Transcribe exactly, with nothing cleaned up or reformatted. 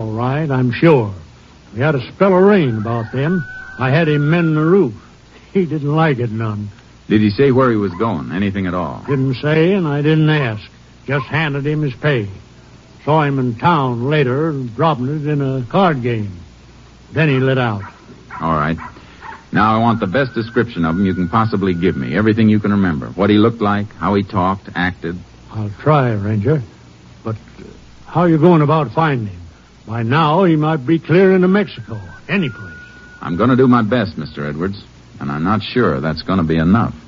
All right, I'm sure. We had a spell of rain about then. I had him mend the roof. He didn't like it none. Did he say where he was going? Anything at all? Didn't say, and I didn't ask. Just handed him his pay. Saw him in town later, dropping it in a card game. Then he lit out. All right. Now I want the best description of him you can possibly give me. Everything you can remember. What he looked like, how he talked, acted. I'll try, Ranger. But uh, how are you going about finding him? By now, he might be clear into Mexico. Any place. I'm going to do my best, Mister Edwards. And I'm not sure that's going to be enough.